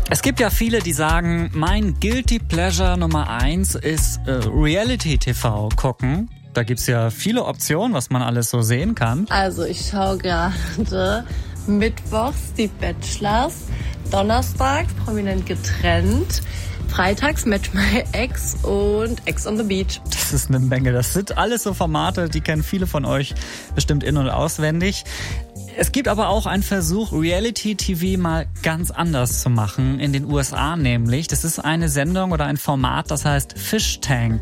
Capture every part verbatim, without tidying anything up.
Es gibt ja viele, die sagen, mein Guilty Pleasure Nummer eins ist äh, Reality-T V gucken. Da gibt's ja viele Optionen, was man alles so sehen kann. Also ich schaue gerade mittwochs die Bachelors, donnerstags Prominent getrennt, freitags Match My Ex und Ex on the Beach. Das ist eine Menge. Das sind alles so Formate, die kennen viele von euch bestimmt in- und auswendig. Es gibt aber auch einen Versuch, Reality-T V mal ganz anders zu machen, in den U S A nämlich. Das ist eine Sendung oder ein Format, das heißt Fish Tank.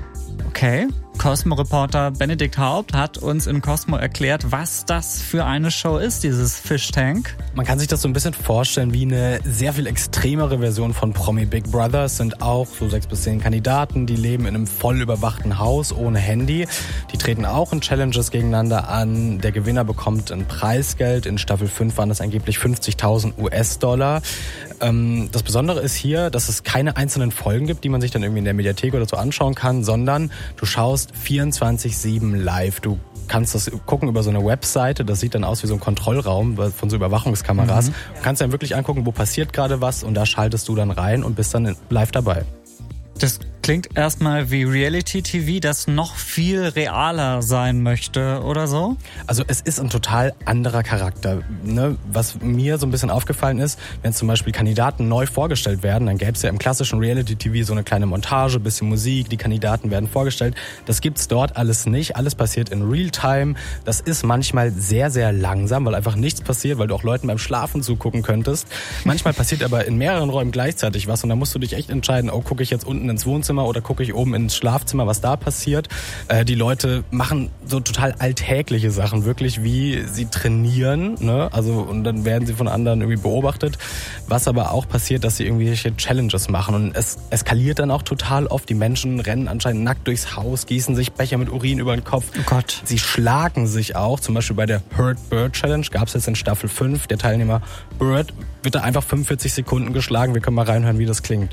Okay. Cosmo-Reporter Benedikt Haupt hat uns in Cosmo erklärt, was das für eine Show ist, dieses Fish Tank. Man kann sich das so ein bisschen vorstellen wie eine sehr viel extremere Version von Promi Big Brother. Es sind auch so sechs bis zehn Kandidaten, die leben in einem voll überwachten Haus ohne Handy. Die treten auch in Challenges gegeneinander an. Der Gewinner bekommt ein Preisgeld. In Staffel fünf waren das angeblich fünfzigtausend US-Dollar. Ähm, das Besondere ist hier, dass es keine einzelnen Folgen gibt, die man sich dann irgendwie in der Mediathek oder so anschauen kann, sondern du schaust vierundzwanzig sieben live. Du kannst das gucken über so eine Webseite, das sieht dann aus wie so ein Kontrollraum von so Überwachungskameras. Mhm. Du kannst dann wirklich angucken, wo passiert gerade was und da schaltest du dann rein und bist dann live dabei. Das klingt erstmal wie Reality-T V, das noch viel realer sein möchte oder so? Also es ist ein total anderer Charakter. Ne? Was mir so ein bisschen aufgefallen ist, wenn zum Beispiel Kandidaten neu vorgestellt werden, dann gäbe es ja im klassischen Reality-T V so eine kleine Montage, bisschen Musik, die Kandidaten werden vorgestellt. Das gibt's dort alles nicht. Alles passiert in Realtime. Das ist manchmal sehr, sehr langsam, weil einfach nichts passiert, weil du auch Leuten beim Schlafen zugucken könntest. Manchmal passiert aber in mehreren Räumen gleichzeitig was und da musst du dich echt entscheiden, oh, gucke ich jetzt unten ins Wohnzimmer oder gucke ich oben ins Schlafzimmer, was da passiert. Äh, die Leute machen so total alltägliche Sachen, wirklich wie sie trainieren, ne? Also und dann werden sie von anderen irgendwie beobachtet. Was aber auch passiert, dass sie irgendwelche Challenges machen und es eskaliert dann auch total oft. Die Menschen rennen anscheinend nackt durchs Haus, gießen sich Becher mit Urin über den Kopf. Oh Gott. Sie schlagen sich auch, zum Beispiel bei der Hurt Bird Challenge gab es jetzt in Staffel fünf. Der Teilnehmer Bird wird da einfach fünfundvierzig Sekunden geschlagen. Wir können mal reinhören, wie das klingt.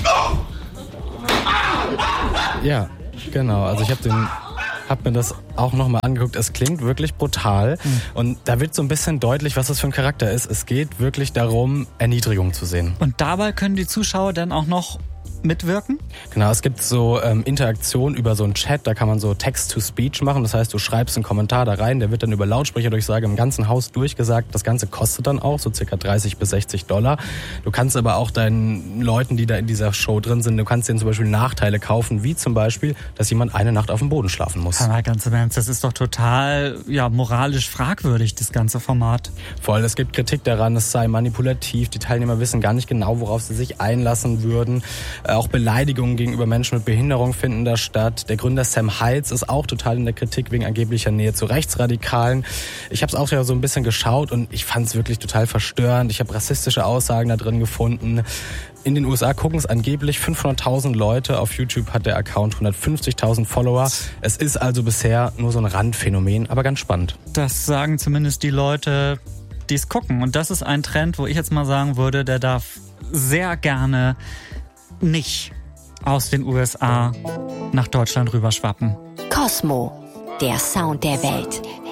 Ja, genau. Also ich habe den, hab mir das auch nochmal angeguckt. Es klingt wirklich brutal. Mhm. Und da wird so ein bisschen deutlich, was das für ein Charakter ist. Es geht wirklich darum, Erniedrigung zu sehen. Und dabei können die Zuschauer dann auch noch mitwirken? Genau, es gibt so ähm, Interaktion über so einen Chat, da kann man so Text-to-Speech machen, das heißt, du schreibst einen Kommentar da rein, der wird dann über Lautsprecherdurchsage im ganzen Haus durchgesagt, das Ganze kostet dann auch so circa dreißig bis sechzig Dollar. Du kannst aber auch deinen Leuten, die da in dieser Show drin sind, du kannst denen zum Beispiel Nachteile kaufen, wie zum Beispiel, dass jemand eine Nacht auf dem Boden schlafen muss. Aber ganz im Ernst, das ist doch total ja, moralisch fragwürdig, das ganze Format. Voll, es gibt Kritik daran, es sei manipulativ, die Teilnehmer wissen gar nicht genau, worauf sie sich einlassen würden. Auch Beleidigungen gegenüber Menschen mit Behinderung finden da statt. Der Gründer Sam Heitz ist auch total in der Kritik wegen angeblicher Nähe zu Rechtsradikalen. Ich habe es auch ja so ein bisschen geschaut und ich fand es wirklich total verstörend. Ich habe rassistische Aussagen da drin gefunden. In den U S A gucken es angeblich fünfhunderttausend Leute. Auf YouTube hat der Account hundertfünfzigtausend Follower. Es ist also bisher nur so ein Randphänomen, aber ganz spannend. Das sagen zumindest die Leute, die es gucken. Und das ist ein Trend, wo ich jetzt mal sagen würde, der darf sehr gerne nicht aus den U S A nach Deutschland rüberschwappen. Cosmo, der Sound der Welt.